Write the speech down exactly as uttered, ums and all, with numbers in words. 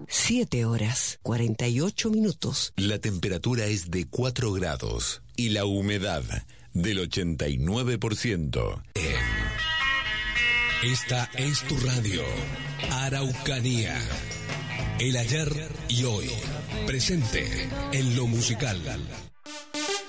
siete horas, cuarenta y ocho minutos. La temperatura es de cuatro grados y la humedad del ochenta y nueve por ciento. Esta es tu radio, Araucanía. El ayer y hoy, presente en lo musical.